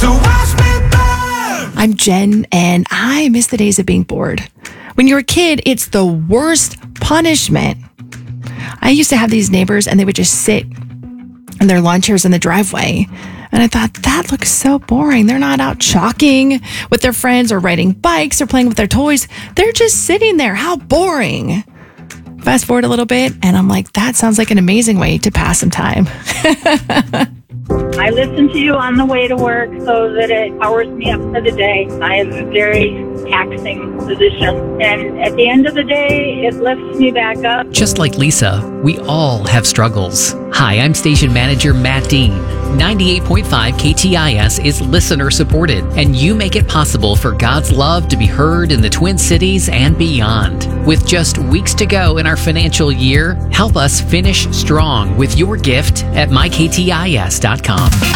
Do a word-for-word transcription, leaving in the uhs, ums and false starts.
So watch me burn. I'm Jen, and I miss the days of being bored. When you're a kid, it's the worst punishment. I used to have these neighbors, and they would just sit in their lawn chairs in the driveway. And I thought, that looks so boring. They're not out chalking with their friends or riding bikes or playing with their toys. They're just sitting there. How boring. Fast forward a little bit, and I'm like, that sounds like an amazing way to pass some time. I listen to you on the way to work so that it powers me up for the day. I have a very taxing position, and at the end of the day, it lifts me back up. Just like Lisa, we all have struggles. Hi, I'm station manager Matt Dean. ninety-eight point five K T I S is listener supported, and you make it possible for God's love to be heard in the Twin Cities and beyond. With just weeks to go in our financial year, help us finish strong with your gift at my K T I S dot com.